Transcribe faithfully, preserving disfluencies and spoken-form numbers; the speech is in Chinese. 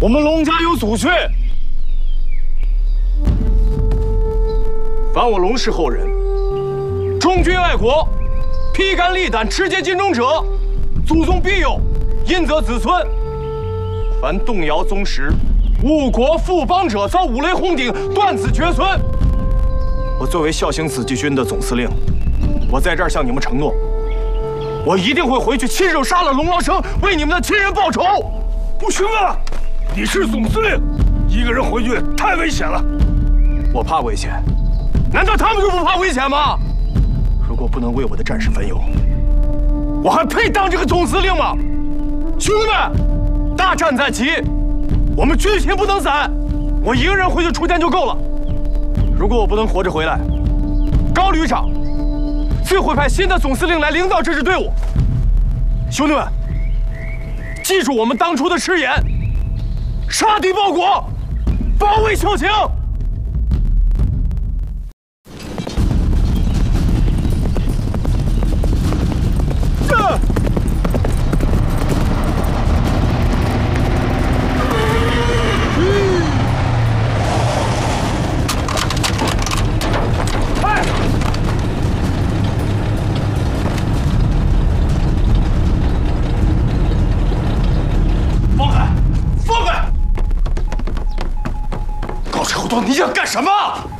我们龙家有祖训，凡我龙氏后人，忠君爱国、披肝沥胆、持节尽忠者，祖宗庇佑，荫泽子孙。凡动摇宗室、误国负邦者，遭五雷轰顶，断子绝孙。我作为孝行紫禁军的总司令，我在这儿向你们承诺，我一定会回去亲手杀了龙劳生，为你们的亲人报仇。 不行啊！你是总司令，一个人回去太危险了。 我怕危险，难道他们就不怕危险吗？如果不能为我的战士分忧，我还配当这个总司令吗？兄弟们，大战在即，我们军心不能散。我一个人回去出战就够了。如果我不能活着回来，高旅长自会派新的总司令来领导这支队伍。兄弟们，记住我们当初的誓言：杀敌报国，保卫校情。这。放开！放开！高扯后头，你想干什么？